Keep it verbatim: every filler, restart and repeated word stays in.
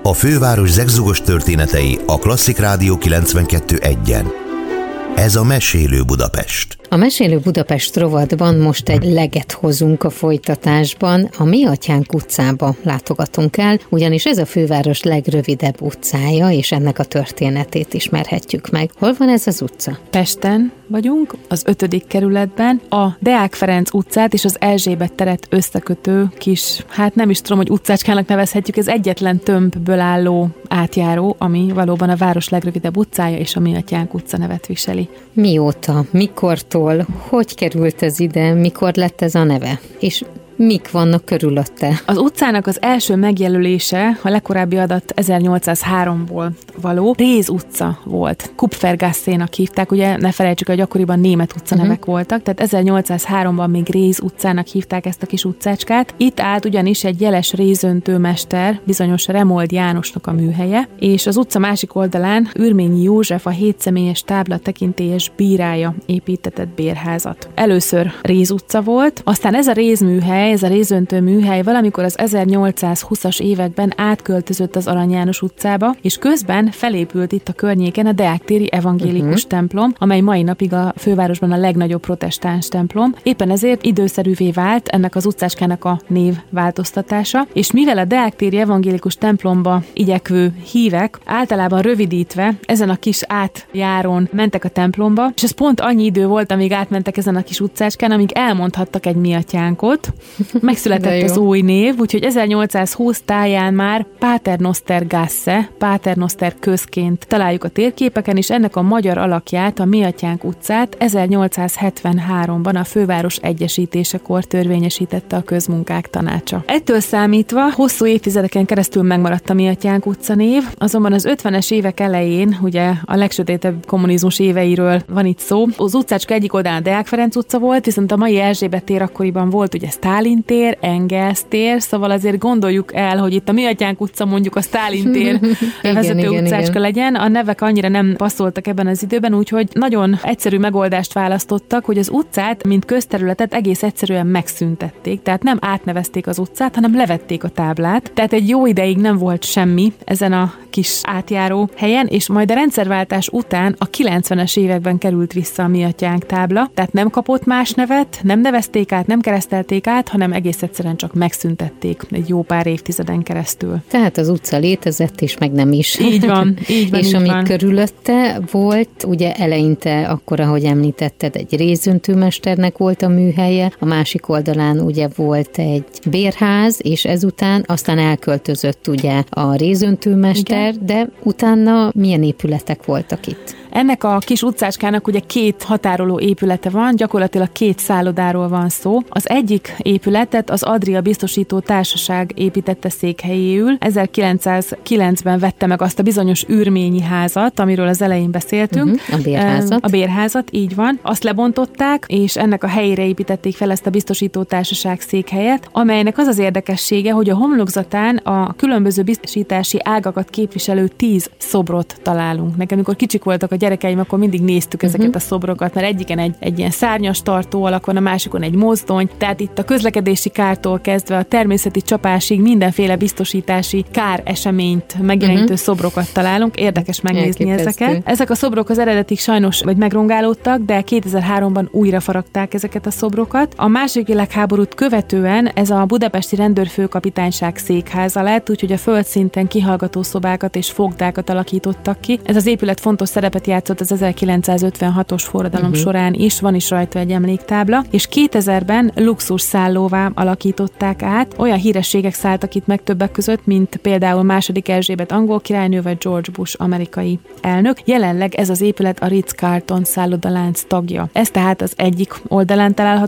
A főváros zegzugos történetei a Klasszik Rádió kilencvenkettő egyen. Ez a Mesélő Budapest. A Mesélő Budapest rovatban most egy leget hozunk a folytatásban. A Mi Atyánk utcába látogatunk el, ugyanis ez a főváros legrövidebb utcája, és ennek a történetét ismerhetjük meg. Hol van ez az utca? Pesten vagyunk, az ötödik kerületben, a Deák Ferenc utcát és az Erzsébet teret összekötő kis, hát nem is tudom, hogy utcácskának nevezhetjük, ez egyetlen tömbből álló átjáró, ami valóban a város legrövidebb utcája, és a Mi Atyánk utca nevet viseli. Mióta, mikortól, hogy került ez ide, mikor lett ez a neve? És mik vannak körülötte? Az utcának az első megjelölése, a legkorábbi adat ezernyolcszázháromból való, Réz utca volt. Kupfergassénak hívták, ugye ne felejtsük, hogy akkoriban német utcanevek uh-huh. voltak, tehát ezernyolcszázháromban még Réz utcának hívták ezt a kis utcácskát. Itt állt ugyanis egy jeles rézöntőmester, bizonyos Remold Jánosnak a műhelye, és az utca másik oldalán Ürményi József, a hétszemélyes tábla tekintélyes bírája építetett bérházat. Először Réz utca volt, aztán ez a rézműhely, ez a rézöntő műhely valamikor az ezernyolcszázhúszas években átköltözött az Arany János utcába, és közben felépült itt a környéken a Deák téri evangélikus uh-huh. templom, amely mai napig a fővárosban a legnagyobb protestáns templom. Éppen ezért időszerűvé vált ennek az utcácskának a név változtatása, és mivel a Deák téri evangélikus templomba igyekvő hívek általában rövidítve ezen a kis átjárón mentek a templomba, és ez pont annyi idő volt, amíg átmentek ezen a kis utcácskán, amíg elmondhattak egy Mi Atyánkot. Megszületett az új név, úgyhogy ezernyolcszázhúsz táján már Paternoster-Gasse, Paternoster közként találjuk a térképeken, és ennek a magyar alakját, a Mi Atyánk utcát ezernyolcszázhetvenháromban a főváros egyesítésekor törvényesítette a Közmunkák Tanácsa. Ettől számítva hosszú évtizedeken keresztül megmaradt a Mi Atyánk utca név, azonban az ötvenes évek elején, ugye a legsötétebb kommunizmus éveiről van itt szó, az utcácska egyik oldalán Deák Ferenc utca volt, viszont a mai Erzsébet tér akkoriban volt ugye Sztálin tér, Engels tér, szóval azért gondoljuk el, hogy itt a Mi Atyánk utca mondjuk a Sztálin tér vezető igen, utcácska igen. legyen. A nevek annyira nem passzoltak ebben az időben, úgyhogy nagyon egyszerű megoldást választottak, hogy az utcát, mint közterületet egész egyszerűen megszüntették. Tehát nem átnevezték az utcát, hanem levették a táblát. Tehát egy jó ideig nem volt semmi ezen a kis átjáró helyen, és majd a rendszerváltás után a kilencvenes években került vissza a Mi Atyánk tábla. Tehát nem kapott más nevet, nem nevezték át, nem keresztelték át, hanem egész egyszerűen csak megszüntették egy jó pár évtizeden keresztül. Tehát az utca létezett, és meg nem is. Így van, így van. És így ami van. körülötte volt, ugye eleinte, akkor, ahogy említetted, egy rézöntőmesternek volt a műhelye, a másik oldalán ugye volt egy bérház, és ezután aztán elköltözött ugye a rézöntőmester, igen. De utána milyen épületek voltak itt? Ennek a kis utcácskának ugye két határoló épülete van, gyakorlatilag két szállodáról van szó. Az egyik épületet az Adria Biztosító Társaság építette székhelyéül. ezerkilencszázkilencben vette meg azt a bizonyos Ürményi házat, amiről az elején beszéltünk. Uh-huh, a bérházat. A bérházat, így van. Azt lebontották, és ennek a helyére építették fel ezt a Biztosító Társaság székhelyet, amelynek az az érdekessége, hogy a homlokzatán a különböző biztosítási ágakat képviselő tíz szobrot találunk. Nekem, amikor kicsik voltak a gyerekeim, akkor mindig néztük ezeket uh-huh. a szobrokat, mert egyiken egy, egy ilyen szárnyas tartó alak van, a másikon egy mozdony, tehát itt a közlekedési kártól kezdve a természeti csapásig mindenféle biztosítási kár eseményt megjelenítő uh-huh. szobrokat találunk. Érdekes megnézni Elképesztő. ezeket. Ezek a szobrok az eredetig sajnos vagy megrongálódtak, de kétezer-háromban újra faragták ezeket a szobrokat. A második világháborút követően ez a budapesti rendőrfőkapitányság székháza lett, úgyhogy a földszinten kihallgató szobákat és fogdákat alakítottak ki. Ez az épület fontos szerepet játszott az ezerkilencszázötvenhatos forradalom uh-huh. során is, van is rajta egy emléktábla, és kétezerben luxus szállóvá alakították át. Olyan hírességek szálltak itt meg többek között, mint például második Erzsébet angol királynő vagy George Bush amerikai elnök. Jelenleg ez az épület a Ritz-Carlton szállodalánc tagja. Ez tehát az egyik oldalán található